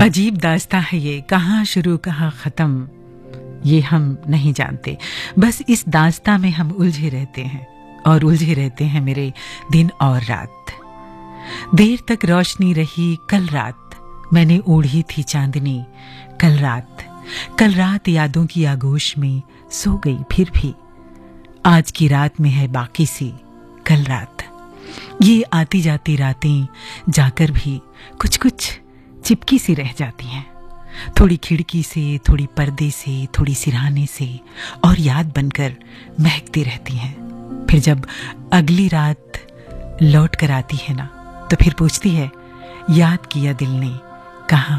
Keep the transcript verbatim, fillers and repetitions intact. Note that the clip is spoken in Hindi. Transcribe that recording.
अजीब दास्तां है ये, कहाँ शुरू कहाँ ख़त्म ये हम नहीं जानते। बस इस दास्तां में हम उलझे रहते हैं और उलझे रहते हैं मेरे दिन और रात। देर तक रोशनी रही कल रात, मैंने ओढ़ी थी चांदनी कल रात। कल रात यादों की आगोश में सो गई फिर भी, आज की रात में है बाकी सी कल रात। ये आती जाती रातें जाकर भी कुछ कुछ चिपकी सी रह जाती हैं, थोड़ी खिड़की से, थोड़ी पर्दे से, थोड़ी सिरहाने से, और याद बनकर महकती रहती हैं। फिर जब अगली रात लौट कर आती है ना, तो फिर पूछती है याद किया दिल ने कहाँ